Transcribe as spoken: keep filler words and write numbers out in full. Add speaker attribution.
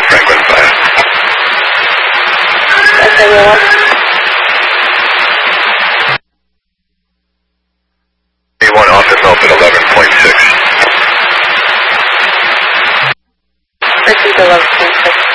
Speaker 1: Franklin five.
Speaker 2: Okay, well.
Speaker 1: B one office open eleven point six.
Speaker 2: This is eleven point six.